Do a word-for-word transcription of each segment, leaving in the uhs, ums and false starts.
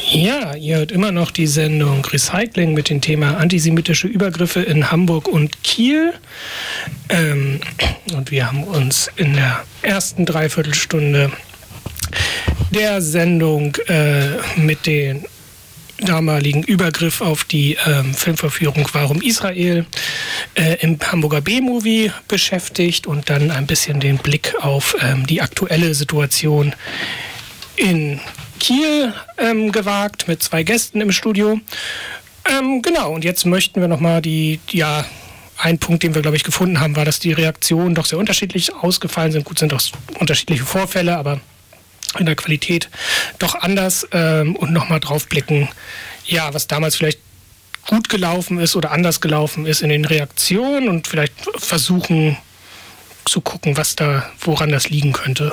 Ja, ihr hört immer noch die Sendung Recycling mit dem Thema antisemitische Übergriffe in Hamburg und Kiel. Ähm, und wir haben uns in der ersten Dreiviertelstunde der Sendung äh, mit dem damaligen Übergriff auf die ähm, Filmverführung Warum Israel äh, im Hamburger B-Movie beschäftigt und dann ein bisschen den Blick auf ähm, die aktuelle Situation in Kiel ähm, gewagt mit zwei Gästen im Studio. Ähm, genau, und jetzt möchten wir nochmal die, ja, ein Punkt, den wir, glaube ich, gefunden haben, war, dass die Reaktionen doch sehr unterschiedlich ausgefallen sind. Gut, sind auch unterschiedliche Vorfälle, aber in der Qualität doch anders ähm, und nochmal drauf blicken, ja, was damals vielleicht gut gelaufen ist oder anders gelaufen ist in den Reaktionen und vielleicht versuchen zu gucken, was da, woran das liegen könnte.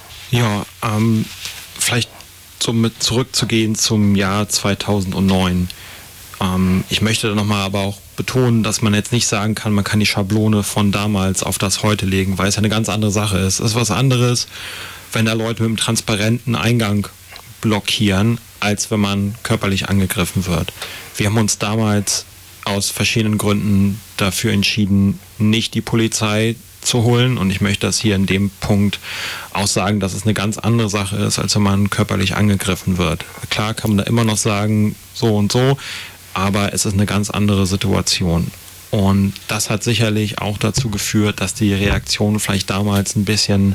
Ja, ähm, vielleicht so mit zurückzugehen zum Jahr zweitausendneun. Ähm, ich möchte da nochmal aber auch betonen, dass man jetzt nicht sagen kann, man kann die Schablone von damals auf das heute legen, weil es ja eine ganz andere Sache ist. Es ist was anderes, wenn da Leute mit einem transparenten Eingang blockieren, als wenn man körperlich angegriffen wird. Wir haben uns damals aus verschiedenen Gründen dafür entschieden, nicht die Polizei zu holen, und ich möchte das hier in dem Punkt auch sagen, dass es eine ganz andere Sache ist, als wenn man körperlich angegriffen wird. Klar kann man da immer noch sagen, so und so, aber es ist eine ganz andere Situation. Und das hat sicherlich auch dazu geführt, dass die Reaktionen vielleicht damals ein bisschen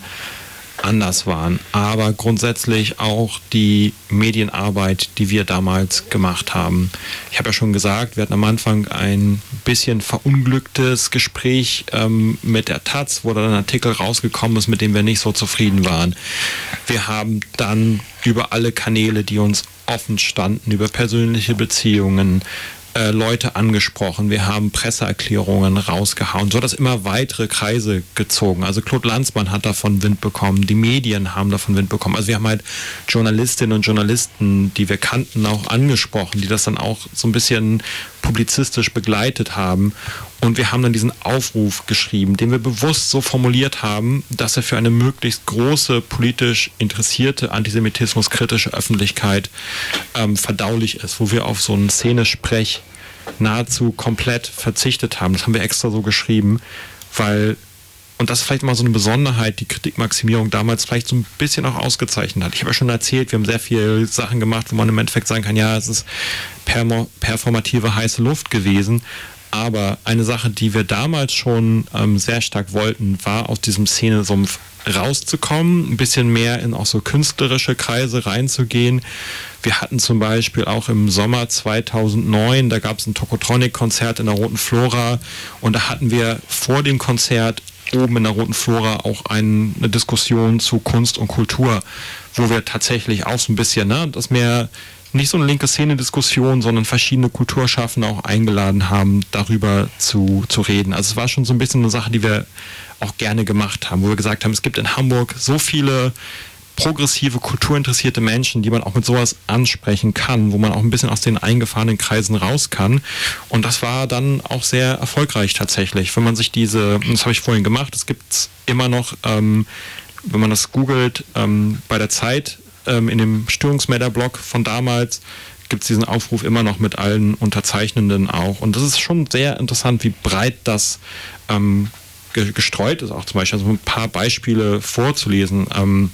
anders waren, aber grundsätzlich auch die Medienarbeit, die wir damals gemacht haben. Ich habe ja schon gesagt, wir hatten am Anfang ein bisschen verunglücktes Gespräch ähm, mit der Taz, wo dann ein Artikel rausgekommen ist, mit dem wir nicht so zufrieden waren. Wir haben dann über alle Kanäle, die uns offen standen, über persönliche Beziehungen, äh, Leute angesprochen, wir haben Presseerklärungen rausgehauen, so hat das immer weitere Kreise gezogen. Also Claude Lanzmann hat davon Wind bekommen, die Medien haben davon Wind bekommen. Also wir haben halt Journalistinnen und Journalisten, die wir kannten, auch angesprochen, die das dann auch so ein bisschen publizistisch begleitet haben. Und wir haben dann diesen Aufruf geschrieben, den wir bewusst so formuliert haben, dass er für eine möglichst große, politisch interessierte, antisemitismuskritische Öffentlichkeit ähm, verdaulich ist, wo wir auf so einen Szenesprech nahezu komplett verzichtet haben. Das haben wir extra so geschrieben, weil, und das ist vielleicht mal so eine Besonderheit, die Kritikmaximierung damals vielleicht so ein bisschen auch ausgezeichnet hat. Ich habe ja schon erzählt, wir haben sehr viele Sachen gemacht, wo man im Endeffekt sagen kann, ja, es ist permo- performative heiße Luft gewesen. Aber eine Sache, die wir damals schon ähm, sehr stark wollten, war, aus diesem Szenesumpf rauszukommen, ein bisschen mehr in auch so künstlerische Kreise reinzugehen. Wir hatten zum Beispiel auch im Sommer zweitausendneun, da gab es ein Tokotronic-Konzert in der Roten Flora, und da hatten wir vor dem Konzert oben in der Roten Flora auch ein, eine Diskussion zu Kunst und Kultur, wo wir tatsächlich auch so ein bisschen, ne, das mehr nicht so eine linke Szene-Diskussion, sondern verschiedene Kulturschaffende auch eingeladen haben, darüber zu, zu reden. Also es war schon so ein bisschen eine Sache, die wir auch gerne gemacht haben, wo wir gesagt haben, es gibt in Hamburg so viele progressive, kulturinteressierte Menschen, die man auch mit sowas ansprechen kann, wo man auch ein bisschen aus den eingefahrenen Kreisen raus kann. Und das war dann auch sehr erfolgreich tatsächlich. Wenn man sich diese, das habe ich vorhin gemacht, es gibt immer noch, ähm, wenn man das googelt, ähm, bei der Zeit, in dem Störungsmelder-Blog von damals gibt es diesen Aufruf immer noch mit allen Unterzeichnenden auch. Und das ist schon sehr interessant, wie breit das ähm, ge- gestreut ist, auch zum Beispiel also ein paar Beispiele vorzulesen. Ähm,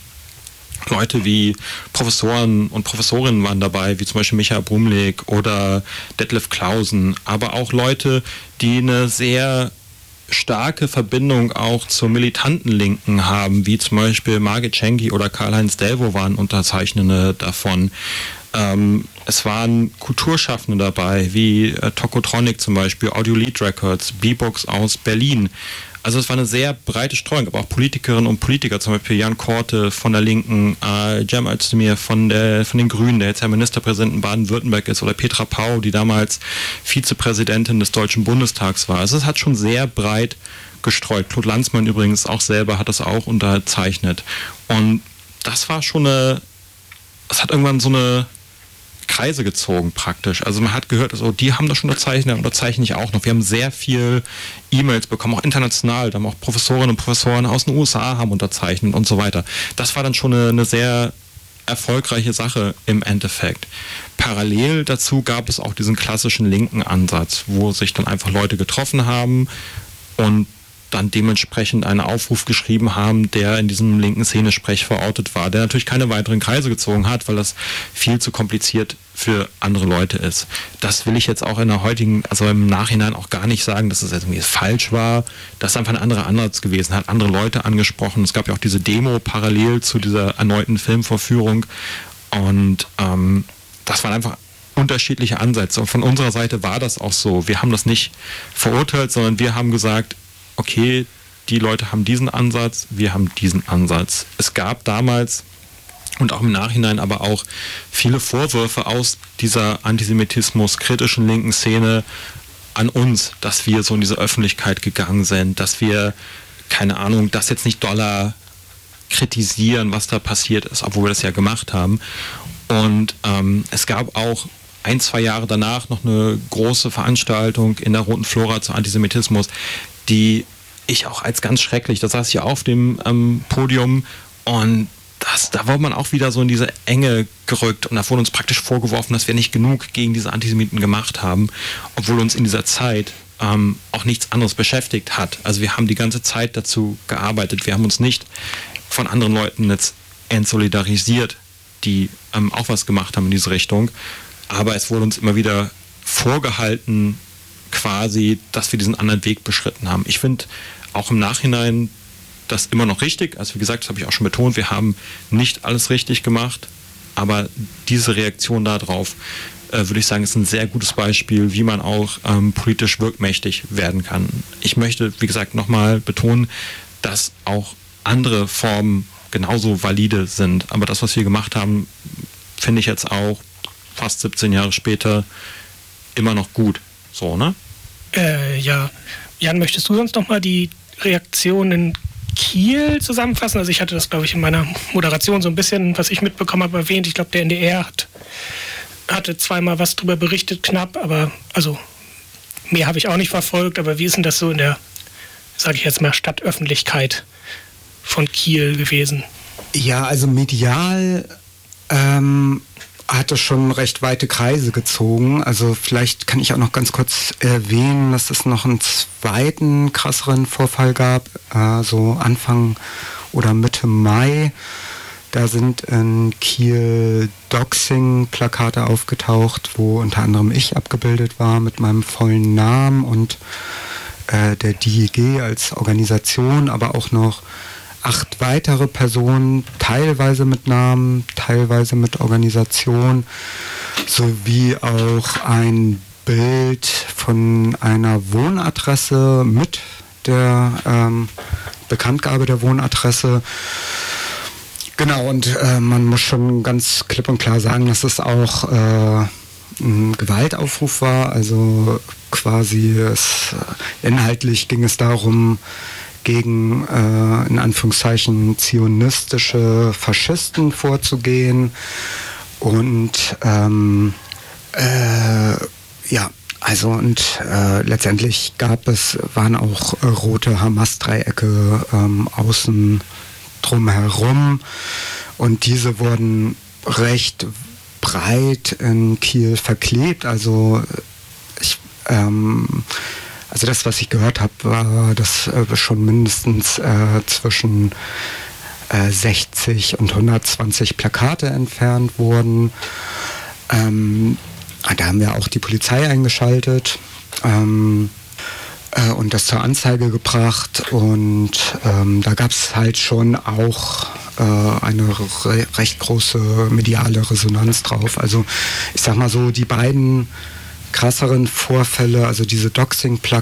Leute wie Professoren und Professorinnen waren dabei, wie zum Beispiel Michael Brumlik oder Detlef Clausen, aber auch Leute, die eine sehr starke Verbindung auch zur militanten Linken haben, wie zum Beispiel Margit Schenki oder Karl-Heinz Delvaux waren Unterzeichnende davon. Ähm, es waren Kulturschaffende dabei, wie äh, Tokotronic zum Beispiel, Audio Lead Records, B-Books aus Berlin. Also es war eine sehr breite Streuung, aber auch Politikerinnen und Politiker, zum Beispiel Jan Korte von der Linken, äh, Cem Özdemir von, der, von den Grünen, der jetzt ja Ministerpräsident in Baden-Württemberg ist, oder Petra Pau, die damals Vizepräsidentin des Deutschen Bundestags war. Also es hat schon sehr breit gestreut. Claude Lanzmann übrigens auch selber hat das auch unterzeichnet. Und das war schon eine, es hat irgendwann so eine Kreise gezogen praktisch. Also man hat gehört, also die haben das schon unterzeichnet, unterzeichne ich auch noch. Wir haben sehr viel E-Mails bekommen, auch international. Da haben auch Professorinnen und Professoren aus den U S A haben unterzeichnet und so weiter. Das war dann schon eine, eine sehr erfolgreiche Sache im Endeffekt. Parallel dazu gab es auch diesen klassischen linken Ansatz, wo sich dann einfach Leute getroffen haben und dann dementsprechend einen Aufruf geschrieben haben, der in diesem linken Szenesprech verortet war, der natürlich keine weiteren Kreise gezogen hat, weil das viel zu kompliziert für andere Leute ist. Das will ich jetzt auch in der heutigen, also im Nachhinein auch gar nicht sagen, dass es jetzt irgendwie falsch war. Das ist einfach ein anderer Ansatz gewesen, hat andere Leute angesprochen. Es gab ja auch diese Demo parallel zu dieser erneuten Filmvorführung und ähm, das waren einfach unterschiedliche Ansätze. Und von unserer Seite war das auch so. Wir haben das nicht verurteilt, sondern wir haben gesagt, okay, die Leute haben diesen Ansatz, wir haben diesen Ansatz. Es gab damals und auch im Nachhinein aber auch viele Vorwürfe aus dieser antisemitismus-kritischen linken Szene an uns, dass wir so in diese Öffentlichkeit gegangen sind, dass wir, keine Ahnung, das jetzt nicht doller kritisieren, was da passiert ist, obwohl wir das ja gemacht haben. Und ähm, es gab auch ein, zwei Jahre danach noch eine große Veranstaltung in der Roten Flora zu Antisemitismus, die ich auch als ganz schrecklich, da saß ich auf dem ähm, Podium und das, da wurde man auch wieder so in diese Enge gerückt und da wurde uns praktisch vorgeworfen, dass wir nicht genug gegen diese Antisemiten gemacht haben, obwohl uns in dieser Zeit ähm, auch nichts anderes beschäftigt hat. Also wir haben die ganze Zeit dazu gearbeitet, wir haben uns nicht von anderen Leuten jetzt entsolidarisiert, die ähm, auch was gemacht haben in diese Richtung, aber es wurde uns immer wieder vorgehalten, quasi, dass wir diesen anderen Weg beschritten haben. Ich finde auch im Nachhinein das immer noch richtig. Also wie gesagt, das habe ich auch schon betont, wir haben nicht alles richtig gemacht, aber diese Reaktion darauf, äh, würde ich sagen, ist ein sehr gutes Beispiel, wie man auch ähm, politisch wirkmächtig werden kann. Ich möchte, wie gesagt, nochmal betonen, dass auch andere Formen genauso valide sind. Aber das, was wir gemacht haben, finde ich jetzt auch fast siebzehn Jahre später immer noch gut. So, ne? Äh, ja. Jan, möchtest du sonst nochmal die Reaktion in Kiel zusammenfassen? Also ich hatte das, glaube ich, in meiner Moderation so ein bisschen, was ich mitbekommen habe, erwähnt. Ich glaube, der N D R hat, hatte zweimal was drüber berichtet, knapp, aber also mehr habe ich auch nicht verfolgt. Aber wie ist denn das so in der, sage ich jetzt mal, Stadtöffentlichkeit von Kiel gewesen? Ja, also medial ähm, hatte schon recht weite Kreise gezogen. Also vielleicht kann ich auch noch ganz kurz erwähnen, dass es noch einen zweiten krasseren Vorfall gab, äh, so Anfang oder Mitte Mai. Da sind in Kiel Doxing-Plakate aufgetaucht, wo unter anderem ich abgebildet war mit meinem vollen Namen und äh, der D I G als Organisation, aber auch noch acht weitere Personen, teilweise mit Namen, teilweise mit Organisation, sowie auch ein Bild von einer Wohnadresse mit der ähm, Bekanntgabe der Wohnadresse. Genau, und äh, man muss schon ganz klipp und klar sagen, dass es auch äh, ein Gewaltaufruf war. Also quasi es, inhaltlich ging es darum, gegen, äh, in Anführungszeichen, zionistische Faschisten vorzugehen. Und ähm, äh, ja, also und äh, letztendlich gab es, waren auch äh, rote Hamas-Dreiecke ähm, außen drumherum. Und diese wurden recht breit in Kiel verklebt. Also ich ähm, Also das, was ich gehört habe, war, dass äh, schon mindestens äh, zwischen äh, sechzig und hundertzwanzig Plakate entfernt wurden. Ähm, da haben wir auch die Polizei eingeschaltet ähm, äh, und das zur Anzeige gebracht. Und ähm, da gab es halt schon auch äh, eine re- recht große mediale Resonanz drauf. Also ich sag mal so, die beiden krasseren Vorfälle, also diese Doxing-Plakate,